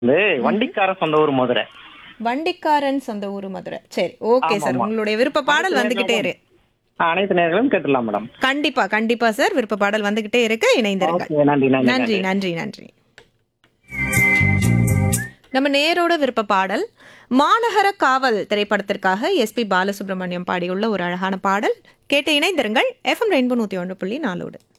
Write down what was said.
இந்த வண்டிக்கார சொந்த ஊர் மதுரை. வண்டிக்காரன் சொந்த ஊரு மதுரை. சரி, ஓகே ஆமா சார். ஆமா. உங்களுடைய விருப்ப பாடல் வந்துகிட்டே இரு. அனைத்து நேர்களும் கேட்டுடலாம் மேடம். கண்டிப்பா கண்டிப்பா சார். விருப்ப பாடல் வந்துகிட்டே இருக்கு. இணைந்திருங்கள். ஓகே, நன்றி நன்றி நன்றி நன்றி. நன்றி நன்றி. நம்ம நேரோட விருப்ப பாடல் மாநகர காவல் திரைப்படத்திற்காக எஸ்பி பாலசுப்ரமணியம் பாடியுள்ள ஒரு அழகான பாடல். கேட்டு இணைந்திருங்கள். FM rainbow 101.4.